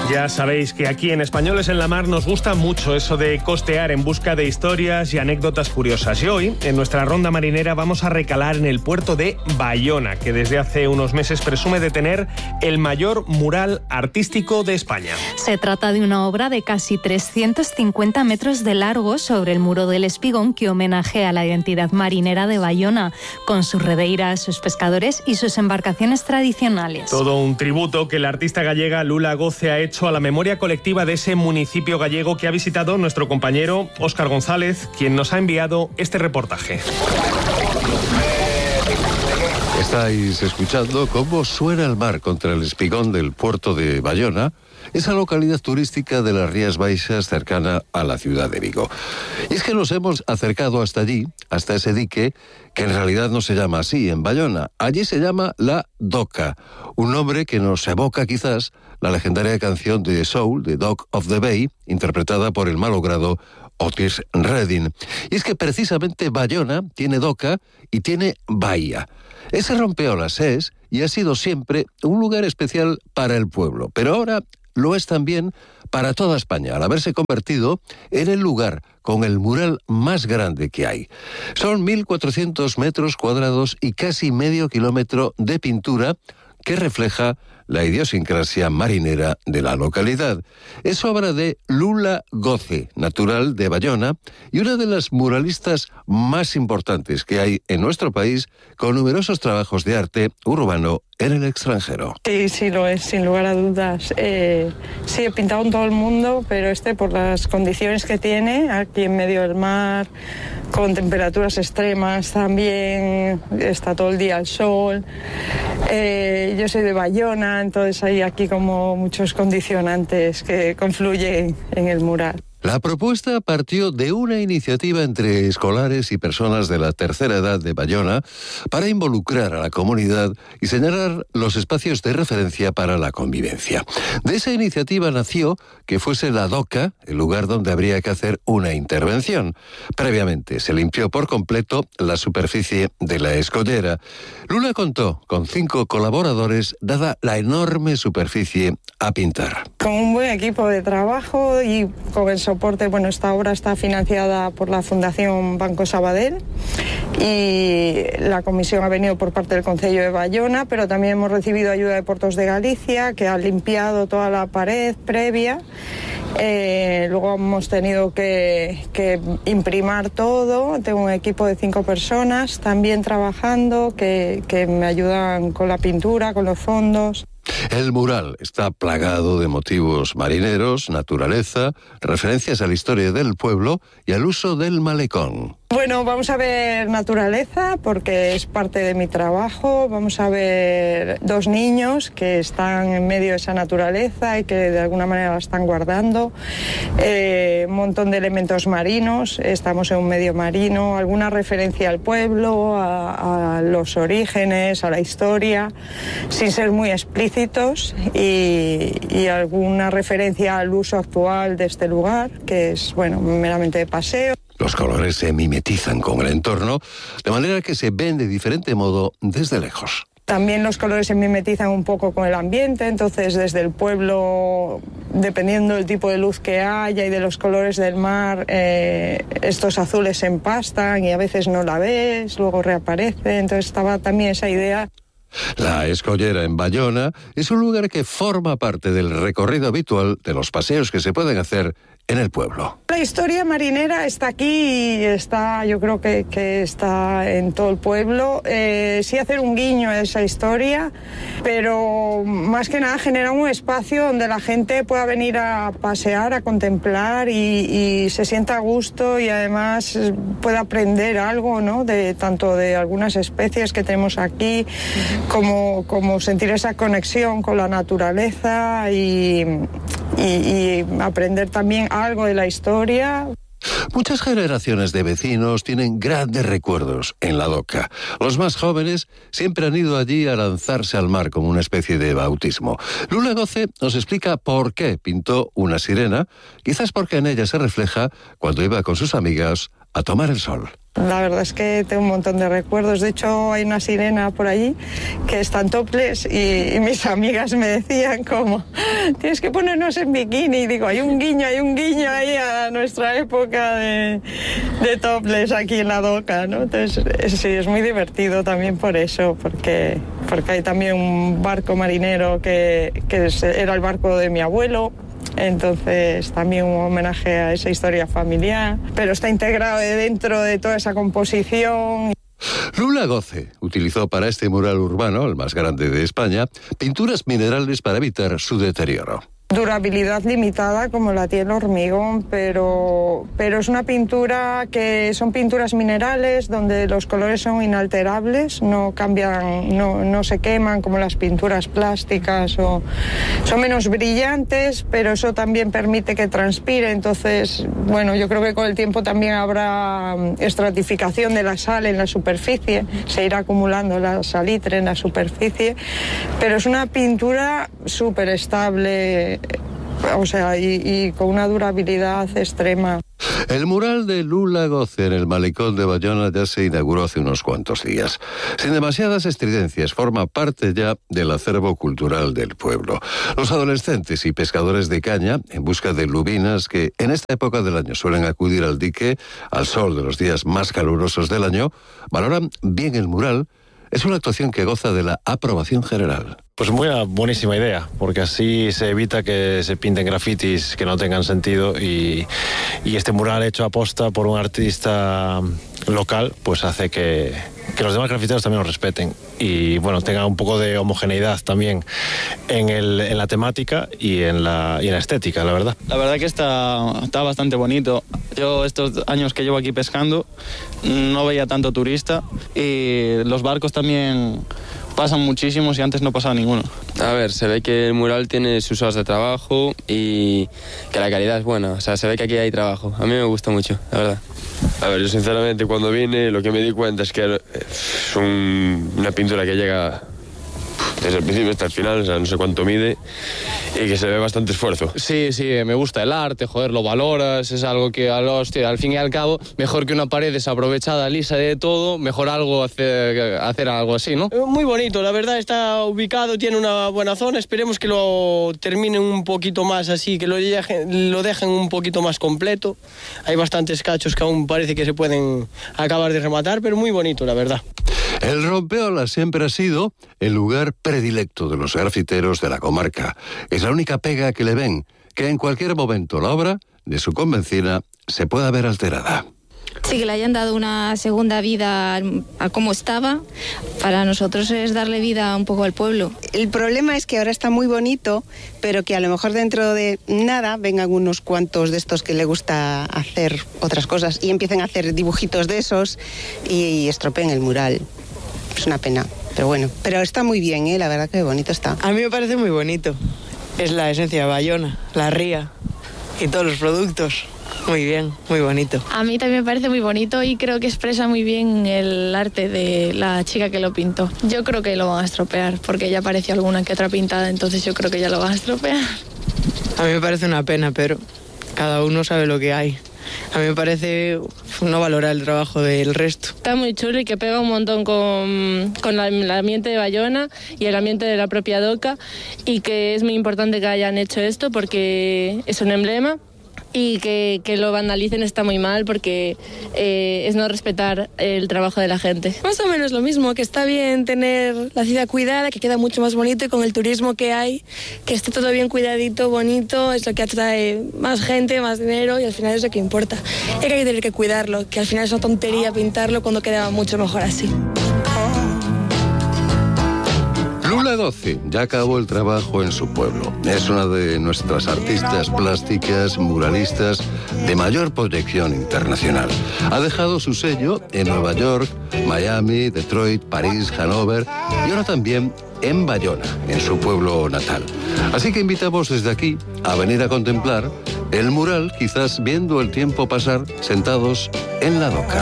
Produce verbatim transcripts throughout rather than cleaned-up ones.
Ya sabéis que aquí en Españoles en la Mar nos gusta mucho eso de costear en busca de historias y anécdotas curiosas. Y hoy, en nuestra ronda marinera, vamos a recalar en el puerto de Bayona, que desde hace unos meses presume de tener el mayor mural artístico de España. Se trata de una obra de casi trescientos cincuenta metros de largo sobre el muro del Espigón que homenajea a la identidad marinera de Bayona, con sus redeiras, sus pescadores y sus embarcaciones tradicionales. Todo un tributo que la artista gallega Lula Goce ha hecho a la memoria colectiva de ese municipio gallego que ha visitado nuestro compañero Óscar González, quien nos ha enviado este reportaje. Estáis escuchando cómo suena el mar contra el espigón del puerto de Bayona, esa localidad turística de las Rías Baixas cercana a la ciudad de Vigo. Y es que nos hemos acercado hasta allí, hasta ese dique, que en realidad no se llama así en Bayona. Allí se llama La Doca, un nombre que nos evoca quizás la legendaria canción de soul, The Dock of the Bay, interpretada por el malogrado Otis Redding. Y es que precisamente Bayona tiene doca y tiene bahía. Ese rompeolas es y ha sido siempre un lugar especial para el pueblo, pero ahora lo es también para toda España, al haberse convertido en el lugar con el mural más grande que hay. Son mil cuatrocientos metros cuadrados y casi medio kilómetro de pintura que refleja la idiosincrasia marinera de la localidad. Es obra de Lula Goce, natural de Bayona, y una de las muralistas más importantes que hay en nuestro país, con numerosos trabajos de arte urbano en el extranjero. Sí, sí lo es, sin lugar a dudas. Eh, sí, he pintado en todo el mundo, pero este, por las condiciones que tiene, aquí en medio del mar, con temperaturas extremas también, está todo el día el sol. Eh, yo soy de Bayona, entonces hay aquí como muchos condicionantes que confluyen en el mural. La propuesta partió de una iniciativa entre escolares y personas de la tercera edad de Bayona para involucrar a la comunidad y señalar los espacios de referencia para la convivencia. De esa iniciativa nació que fuese la doca el lugar donde habría que hacer una intervención. Previamente se limpió por completo la superficie de la escollera. Lula contó con cinco colaboradores, dada la enorme superficie a pintar. Con un buen equipo de trabajo y con el soporte, bueno, esta obra está financiada por la Fundación Banco Sabadell y la comisión ha venido por parte del Concello de Bayona, pero también hemos recibido ayuda de Puertos de Galicia, que ha limpiado toda la pared previa. Eh, luego hemos tenido que, que imprimar todo. Tengo un equipo de cinco personas también trabajando que, que me ayudan con la pintura, con los fondos. El mural está plagado de motivos marineros, naturaleza, referencias a la historia del pueblo y al uso del malecón. Bueno, vamos a ver naturaleza porque es parte de mi trabajo. Vamos a ver dos niños que están en medio de esa naturaleza y que de alguna manera la están guardando. Eh, un montón de elementos marinos, estamos en un medio marino, alguna referencia al pueblo, a, a los orígenes, a la historia, sin ser muy explícitos, y, y alguna referencia al uso actual de este lugar, que es, bueno, meramente de paseo. Los colores se mimetizan con el entorno, de manera que se ven de diferente modo desde lejos. También los colores se mimetizan un poco con el ambiente, entonces desde el pueblo, dependiendo del tipo de luz que haya y de los colores del mar, eh, estos azules se empastan y a veces no la ves, luego reaparece, entonces estaba también esa idea. La Escollera en Bayona es un lugar que forma parte del recorrido habitual de los paseos que se pueden hacer en el pueblo. La historia marinera está aquí y está, yo creo que, que está en todo el pueblo. Eh, sí hacer un guiño a esa historia, pero más que nada generar un espacio donde la gente pueda venir a pasear, a contemplar y, y se sienta a gusto y además pueda aprender algo, ¿no? De, tanto de algunas especies que tenemos aquí, como, como sentir esa conexión con la naturaleza y, y, y aprender también algo de la historia. Muchas generaciones de vecinos tienen grandes recuerdos en la doca. Los más jóvenes siempre han ido allí a lanzarse al mar como una especie de bautismo. Lula Goce nos explica por qué pintó una sirena, quizás porque en ella se refleja cuando iba con sus amigas a tomar el sol. La verdad es que tengo un montón de recuerdos. De hecho, hay una sirena por allí que está en topless y, y mis amigas me decían como, tienes que ponernos en bikini. Y digo, hay un guiño, hay un guiño ahí a nuestra época de, de topless aquí en la doca, ¿no? Entonces, sí, es muy divertido también por eso, porque, porque hay también un barco marinero que, que era el barco de mi abuelo. Entonces también un homenaje a esa historia familiar, pero está integrado dentro de toda esa composición. Lula Goce utilizó para este mural urbano, el más grande de España, pinturas minerales para evitar su deterioro. Durabilidad limitada como la tiene el hormigón, pero, pero es una pintura que son pinturas minerales donde los colores son inalterables, no cambian, no, no se queman como las pinturas plásticas, o son menos brillantes, pero eso también permite que transpire. Entonces, bueno, yo creo que con el tiempo también habrá estratificación de la sal en la superficie, se irá acumulando la salitre en la superficie, pero es una pintura súper estable. O sea, y, y con una durabilidad extrema. El mural de Lula Goce en el malecón de Bayona ya se inauguró hace unos cuantos días. Sin demasiadas estridencias, forma parte ya del acervo cultural del pueblo. Los adolescentes y pescadores de caña, en busca de lubinas que en esta época del año suelen acudir al dique, al sol de los días más calurosos del año, valoran bien el mural. Es una actuación que goza de la aprobación general. Pues muy buenísima idea, porque así se evita que se pinten grafitis que no tengan sentido y, y este mural hecho a posta por un artista local pues hace que, que los demás grafiteros también lo respeten y bueno, tenga un poco de homogeneidad también en, el, en la temática y en la, y en la estética, la verdad. La verdad que está, está bastante bonito. Yo estos años que llevo aquí pescando no veía tanto turista y los barcos también pasan muchísimos y antes no pasaba ninguno. A ver, se ve que el mural tiene sus horas de trabajo y que la calidad es buena. O sea, se ve que aquí hay trabajo. A mí me gusta mucho, la verdad. A ver, yo sinceramente cuando vine lo que me di cuenta es que es un, una pintura que llega desde el principio hasta el final, o sea, no sé cuánto mide y que se ve bastante esfuerzo. Sí, sí, me gusta el arte, joder, lo valoras, es algo que al, hostia, al fin y al cabo, mejor que una pared desaprovechada, lisa de todo, mejor algo hacer, hacer algo así, ¿no? Muy bonito, la verdad está ubicado, tiene una buena zona, esperemos que lo terminen un poquito más así, que lo dejen, lo dejen un poquito más completo. Hay bastantes cachos que aún parece que se pueden acabar de rematar, pero muy bonito, la verdad. El Rompeolas siempre ha sido el lugar predilecto de los grafiteros de la comarca. Es la única pega que le ven, que en cualquier momento la obra de su convencina se pueda ver alterada. Sí, que le hayan dado una segunda vida a cómo estaba, para nosotros es darle vida un poco al pueblo. El problema es que ahora está muy bonito, pero que a lo mejor dentro de nada vengan unos cuantos de estos que le gusta hacer otras cosas y empiecen a hacer dibujitos de esos y estropeen el mural. Es una pena, pero bueno. Pero está muy bien, ¿eh? La verdad que bonito está. A mí me parece muy bonito. Es la esencia de Bayona, la ría y todos los productos. Muy bien, muy bonito. A mí también me parece muy bonito y creo que expresa muy bien el arte de la chica que lo pintó. Yo creo que lo van a estropear porque ya apareció alguna que otra pintada, entonces yo creo que ya lo van a estropear. A mí me parece una pena, pero cada uno sabe lo que hay. A mí me parece no valorar el trabajo del resto. Está muy chulo y que pega un montón con, con la, el ambiente de Bayona y el ambiente de la propia doca y que es muy importante que hayan hecho esto porque es un emblema. Y que, que lo vandalicen está muy mal porque eh, es no respetar el trabajo de la gente. Más o menos lo mismo, que está bien tener la ciudad cuidada, que queda mucho más bonito y con el turismo que hay, que esté todo bien cuidadito, bonito, es lo que atrae más gente, más dinero y al final es lo que importa. Y que hay que tener que cuidarlo, que al final es una tontería pintarlo cuando queda mucho mejor así. Lula Goce ya acabó el trabajo en su pueblo. Es una de nuestras artistas plásticas, muralistas de mayor proyección internacional. Ha dejado su sello en Nueva York, Miami, Detroit, París, Hannover y ahora también en Bayona, en su pueblo natal. Así que invitamos desde aquí a venir a contemplar el mural, quizás viendo el tiempo pasar sentados en la doca.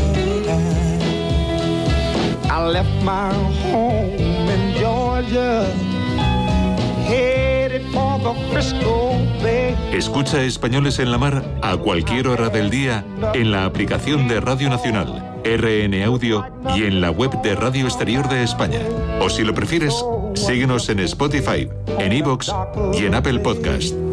I left my home in Georgia, headed for the Frisco Bay. Escucha Españoles en la Mar a cualquier hora del día en la aplicación de Radio Nacional, R N Audio y en la web de Radio Exterior de España. O si lo prefieres, síguenos en Spotify, en iVoox y en Apple Podcast.